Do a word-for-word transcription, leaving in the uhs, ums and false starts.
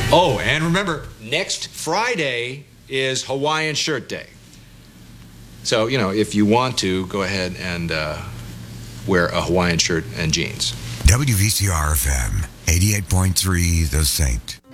Oh, and remember, next Friday is Hawaiian Shirt Day. So, you know, if you want to, go ahead and uh, wear a Hawaiian shirt and jeans. W V C R F M, eighty-eight point three, The Saint.